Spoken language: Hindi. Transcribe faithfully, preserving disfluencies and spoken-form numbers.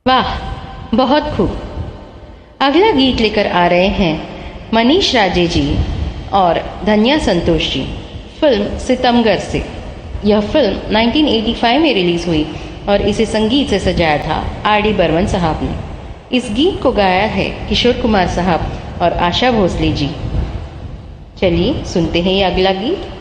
वाह, बहुत खूब। अगला गीत लेकर आ रहे हैं मनीष राजे जी और धन्या संतोष जी, फिल्म सितमगर से। यह फिल्म नाइनटीन एटी फाइव में रिलीज हुई और इसे संगीत से सजाया था आर डी बर्मन साहब ने। इस गीत को गाया है किशोर कुमार साहब और आशा भोसले जी। चलिए सुनते हैं ये अगला गीत।